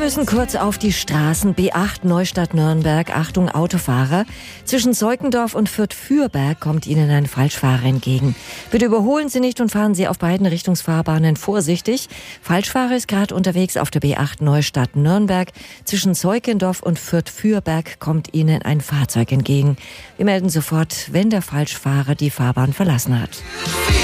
müssen kurz auf die Straßen. B8 Neustadt-Nürnberg. Achtung, Autofahrer. Zwischen Zeukendorf und Fürth-Fürberg kommt Ihnen ein Falschfahrer entgegen. Bitte überholen Sie nicht und fahren Sie auf beiden Richtungsfahrbahnen vorsichtig. Falschfahrer ist gerade unterwegs auf der B8 Neustadt-Nürnberg. Zwischen Zeukendorf und Fürth-Fürberg kommt Ihnen ein Fahrzeug entgegen. Wir melden sofort, wenn der Falschfahrer die Fahrbahn verlassen hat.